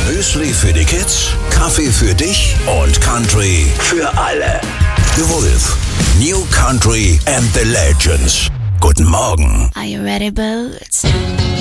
Müsli für die Kids, Kaffee für dich und Country für alle. The Wolf, New Country and the Legends. Guten Morgen. Are you ready, Boots?